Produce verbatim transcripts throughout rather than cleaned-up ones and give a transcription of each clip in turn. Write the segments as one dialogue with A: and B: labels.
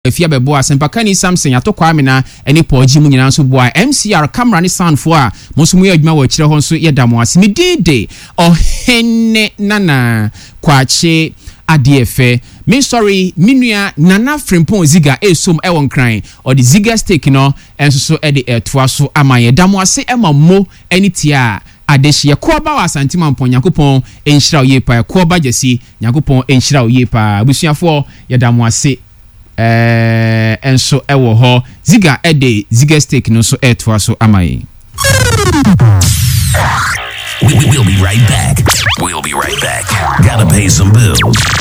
A: Efia bebo asempakani Samson atokwa amena ene poji mu nyina nso boa M C R camera ne sound fo a mosumu ye adwuma wo kire ho nso ye damo ase medide ohene nana kwache adefe me sorry minua nana frimpon ziga esom e won kran or the ziga steak no enso so e de etoa so amaye damo ase e mammo eni tia adehye koba wa santima mpon yakopon enhira oye pa koba jesi yakopon enhira oye pa abusuafo ye damo ase eh enso ewo ho ziga ede ziga steak no so etoa so amaye.
B: We, we, we'll be right back. We'll be right back. Gotta pay some bills.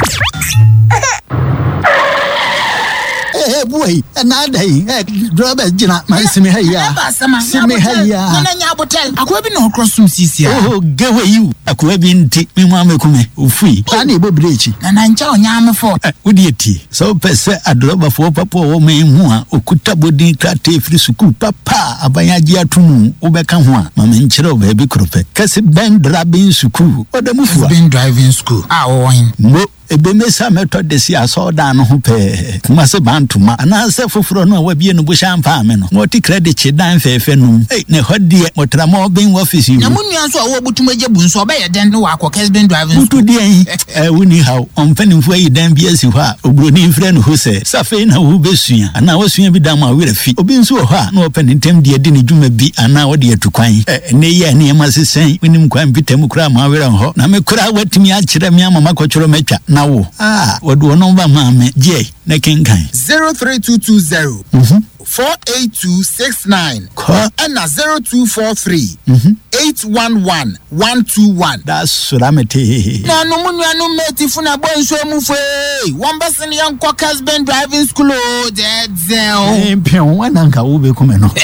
C: Hey boy, another hey, Robert Jina, my semi here. Semi here.
D: Nanya hotel. Akwa bi no cross some sisi.
C: Oh, get where you. Akwa bi nti me mo amekume. Ofui. Ani ebo brechi.
D: Na nancha onyame fo.
C: Odi eti. So pese adroba fo papa wo me hu a okuta bodi krate free school papa abanyaji atumu obeka ho a mama nchire oba bi krope. Kase ben driving school. Odamufu.
D: Ben driving school. Ah ohin.
C: Mo ebe mesa method desi asoda no ho pe kuma se bantuma ana se foforo no wa bie no bo shampa me no moti credit che dan fefe no eh ne hodie motra mo ben office you
D: na munua so a wo butuma je bu nso oba ye den no wa akọ Kesben driving
C: school to die eh woni how on fanimfo yi dan bia si ho a obroni mfre no ho se safe na wo besua ana wasua bi dan ma were fi obi nso ho a na open ntem die de ne dwuma bi ana wo de atukwan eh ne ye ne ma sesen winim kwan bitam kura ma were ho na me kura watimi a kire me amama kwotworo matwa na ah, what do no ba mama J na kinkan
D: zero three two two zero
C: mhm
D: four eight two six nine and na zero two four three
C: mhm
D: eight one one one two one.
C: That's suramete
D: na no munua no meti funa bonso mu fe one person yan kwa Kesben driving school o dezel
C: eh pion wananka wo be kuma no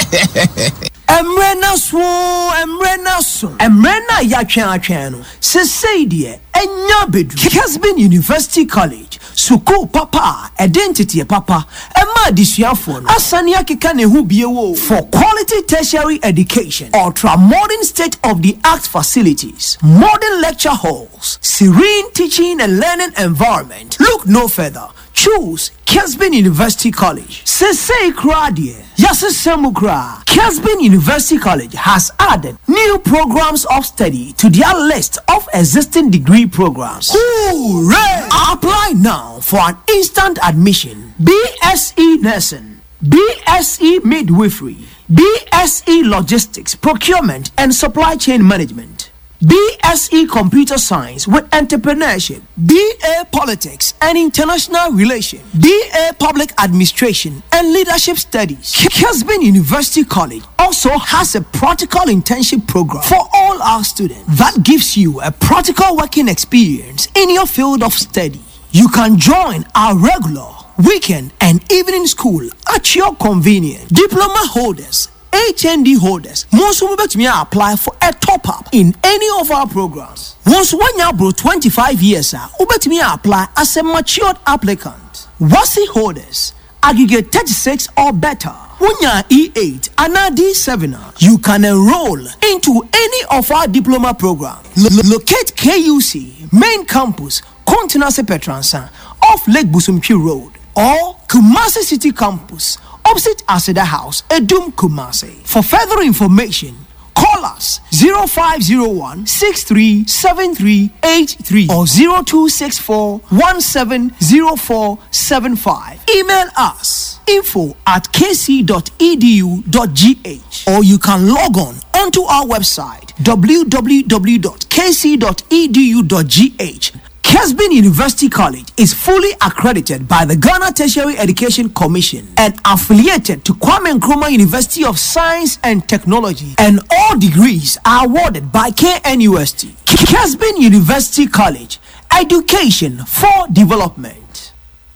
E: Emrena so, emrena so, emrena ya twen atwen no. Se sei de enya bedu. Kesben University College. Suku papa, identity papa. Emma disuafo no. Asani akeka ne hu bie wo. For quality tertiary education, ultra modern state of the art facilities, modern lecture halls, serene teaching and learning environment. Look no further. Choose Kesben University College. Sesei Kradie. Yasesemu Kra. Kesben University College has added new programs of study to their list of existing degree programs. Hooray! Apply now for an instant admission. B S e Nursing, B S e Midwifery, B S e Logistics, Procurement and Supply Chain Management, B S e Computer Science with Entrepreneurship, B A Politics and International Relations, B A Public Administration and Leadership Studies. Kesben University College also has a practical internship program for all our students that gives you a practical working experience in your field of study. You can join our regular, weekend and evening school at your convenience. Diploma holders, H N D holders, most will bet me apply for a top up in any of our programs. Once one year bro twenty-five years, ubet me apply as a matured applicant. Wasi holders, aggregate thirty-six or better. Wunya E eight and D seven, you can enroll into any of our diploma programs. L- locate K U C main campus, Continental Petransa, off Lake Busumchi Road, or Kumasi City Campus, opposite Aseda House, Edum Kumasi. For further information, call us zero five zero one six three seven three eight three or zero two six four one seven zero four seven five. Email us info at k c dot e d u dot g h or you can log on onto our website w w w dot k c dot e d u dot g h. Kesben University College is fully accredited by the Ghana Tertiary Education Commission and affiliated to Kwame Nkrumah University of Science and Technology, and all degrees are awarded by K N U S T. Kesben University College, education for development.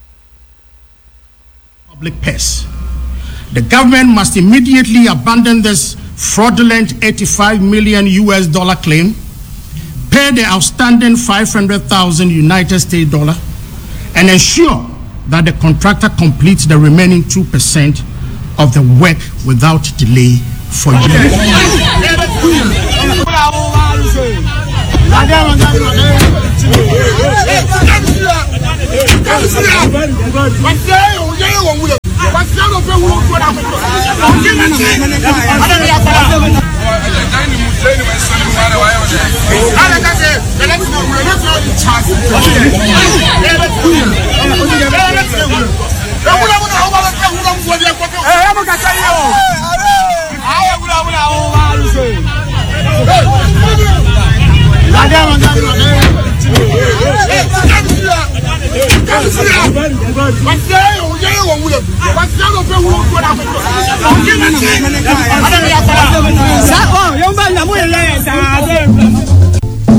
F: Public purse. The government must immediately abandon this fraudulent eighty-five million U S dollar claim, pay the outstanding five hundred thousand United States dollar, and ensure that the contractor completes the remaining two percent of the work without delay for you.
G: Sa oh, yung ba na mo ile sa